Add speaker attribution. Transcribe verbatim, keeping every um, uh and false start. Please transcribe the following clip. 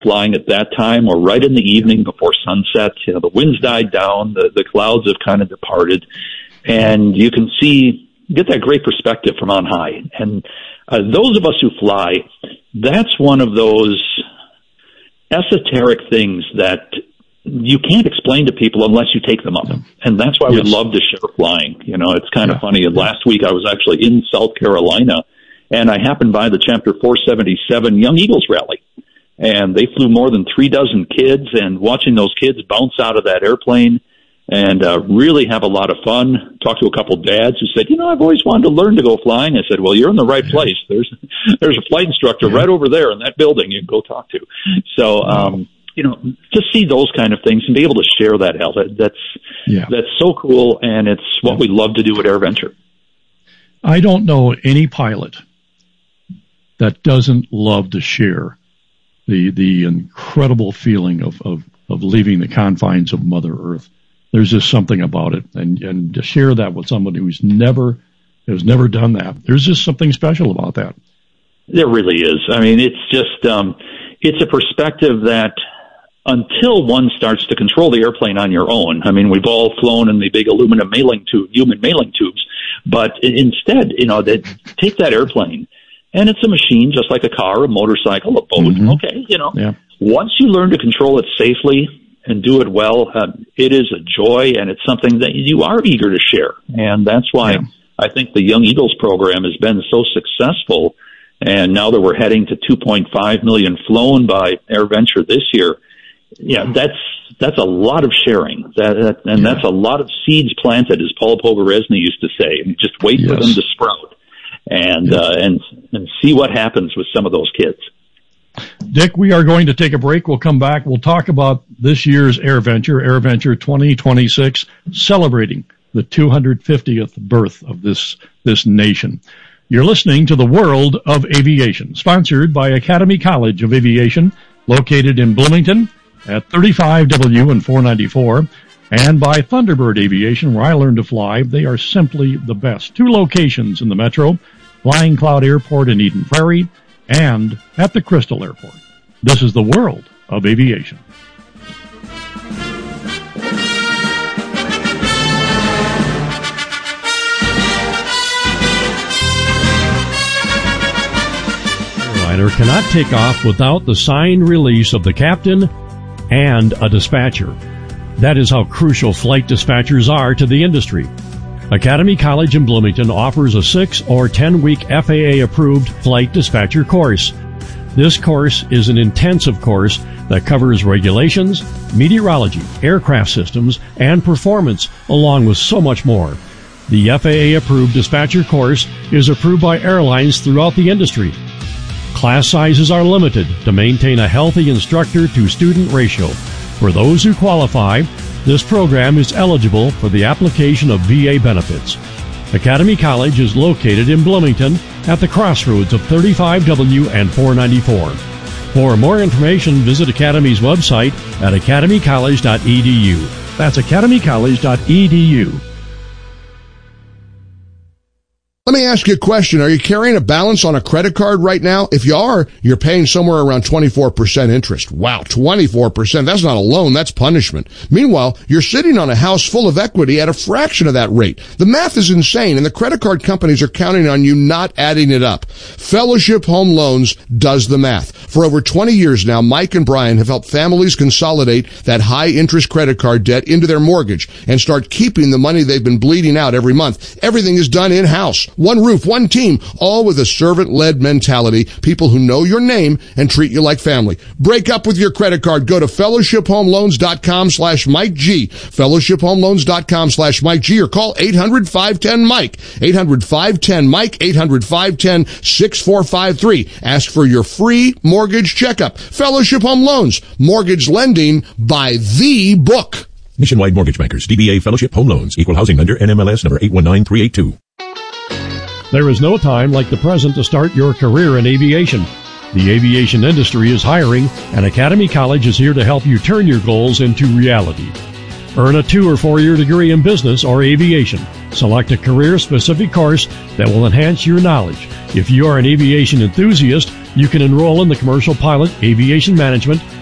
Speaker 1: flying at that time or right in the evening before sunset. You know, the winds died down, the, the clouds have kind of departed, and you can see, get that great perspective from on high. And uh, those of us who fly, that's one of those esoteric things that you can't explain to people unless you take them up. And that's why yes. we love to share flying. You know, it's kind yeah. of funny. Last week I was actually in South Carolina, and I happened by the Chapter four seventy-seven Young Eagles rally. And they flew more than three dozen kids, and watching those kids bounce out of that airplane and uh, really have a lot of fun. Talked to a couple dads who said, you know, I've always wanted to learn to go flying. I said, well, you're in the right place. There's there's a flight instructor yeah. right over there in that building you can go talk to. So, um, you know, to see those kind of things and be able to share that, Hal, that, that's, yeah. that's so cool, and it's what yeah. we love to do at AirVenture.
Speaker 2: I don't know any pilot that doesn't love to share the the incredible feeling of, of, of leaving the confines of Mother Earth. There's just something about it, and and to share that with somebody who's never has never done that, there's just something special about that.
Speaker 1: There really is. I mean, it's just um, it's a perspective that until one starts to control the airplane on your own. I mean, we've all flown in the big aluminum mailing tube, human mailing tubes, but instead, you know, that take that airplane. And it's a machine, just like a car, a motorcycle, a boat. Mm-hmm. Okay, you know, yeah. once you learn to control it safely and do it well, uh, it is a joy, and it's something that you are eager to share. And that's why yeah. I think the Young Eagles program has been so successful. And now that we're heading to two point five million flown by AirVenture this year, yeah, that's that's a lot of sharing. That, that and yeah. that's a lot of seeds planted, as Paul Pogoresny used to say. And just wait yes. for them to sprout. And, uh, and, and see what happens with some of those kids.
Speaker 2: Dick, we are going to take a break. We'll come back. We'll talk about this year's AirVenture, AirVenture twenty twenty-six, celebrating the two hundred fiftieth birth of this, this nation. You're listening to The World of Aviation, sponsored by Academy College of Aviation, located in Bloomington at thirty-five W and four ninety-four. And by Thunderbird Aviation, where I learned to fly. They are simply the best. Two locations in the metro, Flying Cloud Airport in Eden Prairie and at the Crystal Airport. This is the World of Aviation. Airliner cannot take off without the signed release of the captain and a dispatcher. That is how crucial flight dispatchers are to the industry. Academy College in Bloomington offers a six or ten week F A A-approved flight dispatcher course. This course is an intensive course that covers regulations, meteorology, aircraft systems, and performance, along with so much more. The F A A-approved dispatcher course is approved by airlines throughout the industry. Class sizes are limited to maintain a healthy instructor-to-student ratio. For those who qualify, this program is eligible for the application of V A benefits. Academy College is located in Bloomington at the crossroads of thirty-five W and four ninety-four. For more information, visit Academy's website at academy college dot e d u. That's academy college dot e d u.
Speaker 3: Let me ask you a question. Are you carrying a balance on a credit card right now? If you are, you're paying somewhere around twenty-four percent interest. Wow, twenty-four percent. That's not a loan, that's punishment. Meanwhile, you're sitting on a house full of equity at a fraction of that rate. The math is insane, and the credit card companies are counting on you not adding it up. Fellowship Home Loans does the math. For over twenty years now, Mike and Brian have helped families consolidate that high-interest credit card debt into their mortgage and start keeping the money they've been bleeding out every month. Everything is done in-house. One roof, one team, all with a servant-led mentality, people who know your name and treat you like family. Break up with your credit card. Go to fellowship home loans dot com slash Mike G, fellowship home loans dot com slash Mike G, or call eight hundred, five one zero, Mike, eight hundred, five one zero, Mike, eight hundred, five one zero, six four five three. Ask for your free mortgage checkup. Fellowship Home Loans, mortgage lending by the book.
Speaker 4: Nationwide Mortgage Bankers, D B A Fellowship Home Loans, Equal Housing Lender, N M L S number eight one nine three eight two.
Speaker 2: There is no time like the present to start your career in aviation. The aviation industry is hiring, and Academy College is here to help you turn your goals into reality. Earn a two- or four-year degree in business or aviation. Select a career-specific course that will enhance your knowledge. If you are an aviation enthusiast, you You can enroll in the Commercial Pilot Aviation Management